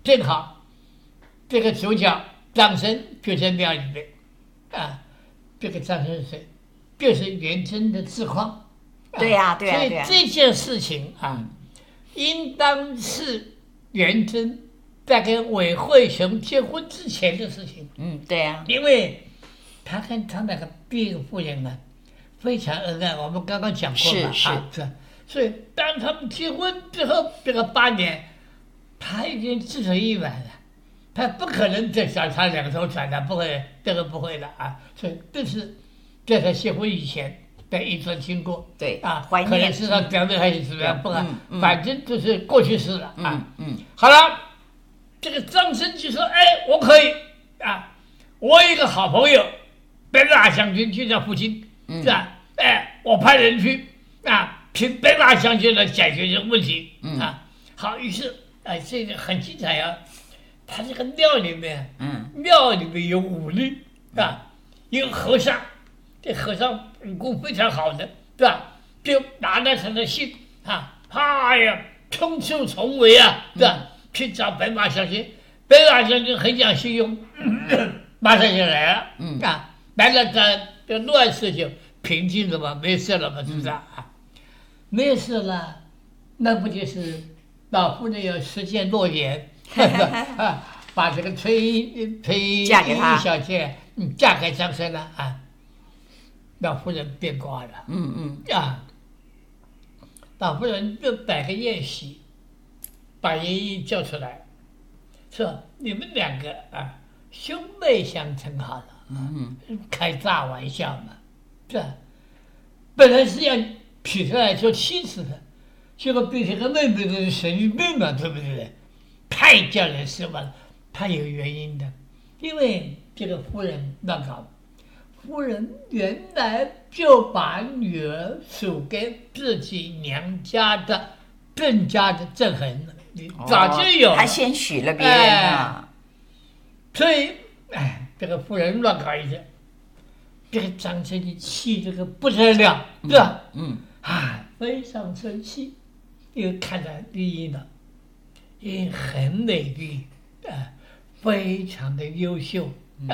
正好这个主角张生就在庙里面啊，这个张生是谁？就是元贞的自况。 对呀，对呀，对呀。 所以这件事情啊，应当是元贞在跟韦慧雄结婚之前的事情。 对呀。 因为他跟他那个第一个夫人呢，非常恩爱，我们刚刚讲过嘛，是。所以当他们结婚之后，这个8年，他已经自成一门了，他不可能再想他两头转的，不会，这个不会的啊。所以这是在他结婚以前的一段经过。 对啊， 怀念， 可能是他表妹还是怎么样，不管，反正就是过去式了啊。好了，这个张生就说：“哎，我可以啊，我有一个好朋友，北大将军就在附近，是吧？哎，我派人去啊。”凭北大将军来解决这个问题啊！好，于是这个很精彩啊！他这个庙里面，庙里面有武力啊，有和尚，这和尚武功非常好的，对吧？就拿了他的信啊，哎呀，冲出重围啊，对吧？去找白马将军，白马将军很讲信用，马上就来了，来了这乱世就平静了嘛，没事了嘛，是不是啊？没事了，那不就是老夫人要实现诺言，把这个崔玉小姐嫁给张生了啊？老夫人变卦了，老夫人就摆个宴席，把严英叫出来，说你们两个啊兄妹相称好了，开大玩笑嘛，是吧？本来是要娶出来做妻子的，结果变成个妹妹的神经病嘛，对不对？太叫人失望了。他有原因的，因为这个夫人乱搞，夫人原来就把女儿属给自己娘家的郑家的郑恒，早就有了， 他先许了别人啊， 所以这个夫人乱搞一下，这个张生就气这个不得了，对吧？非常生气，因为看到丽英了，英很美丽非常的优秀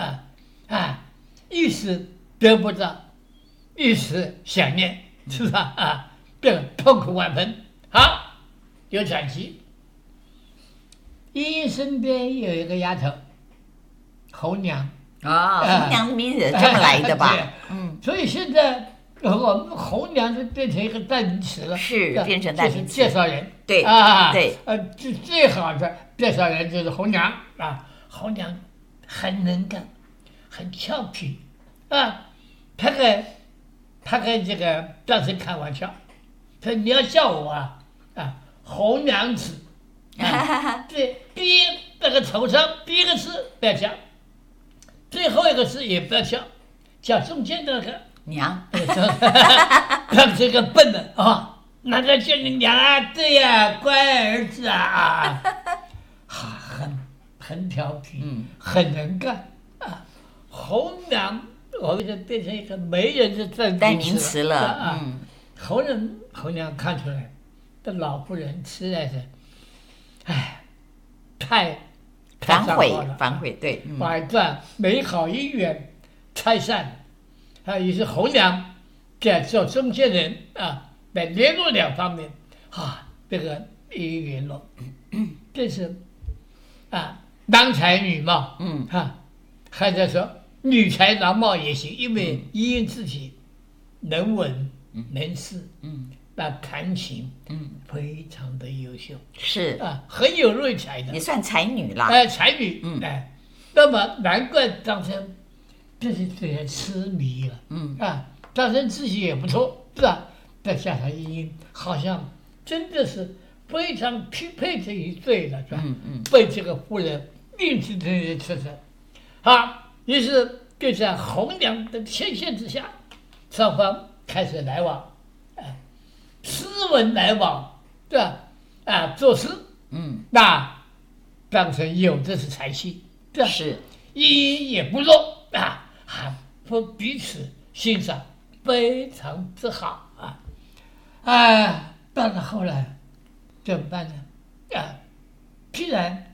一时得不到，一时想念，是吧？这痛苦万分。好，有转机。英身边有一个丫头，红娘红娘的名字这么来的吧？ 所以现在我们红娘就变成一个代名词了， 是变成代名词， 介绍人。 对对， 最好的介绍人就是红娘红娘很能干，很俏皮她跟这个张生开玩笑，他说你要叫我红娘子对，第一那个头上第一个字不要叫，最后一个字也不要叫，叫中间那个娘， 让这个笨的难道叫你娘啊？对呀，乖儿子很调皮，很能干红娘，我们就变成一个媒人的代名词了红娘看出来，这老妇人实在是，太反悔，对， 把一段美好姻缘拆散于是红娘在做中间人来联络两方面这个一联络，这是郎才女貌还在说女才郎貌也行，因为因自己能文能事那弹琴非常的优秀， 是很有瑞才的， 也算才女啦。 才女那么难怪张生这是对人痴迷了张生自己也不错，是吧？再加上英英，好像真的是非常匹配这一对了，是吧？被这个夫人硬是这些吃着于是就在红娘的牵线之下，双方开始来往斯文来往，对吧？做事那张生有的是才气，对吧？ 是英英也不弱彼此欣赏，非常之好到了后来怎么办呢？既然